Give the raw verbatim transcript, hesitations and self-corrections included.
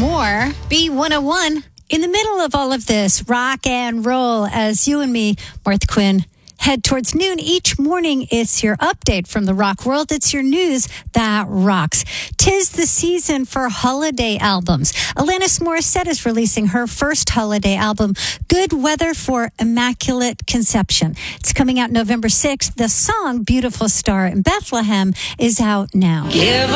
more. B one oh one. In the middle of all of this rock and roll, as you and me, Martha Quinn, head towards noon each morning, it's your update from the rock world. It's your news that rocks. Tis the season for holiday albums. Alanis Morissette is releasing her first holiday album, Good Weather for Immaculate Conception. It's coming out November sixth. The song Beautiful Star in Bethlehem is out now. Give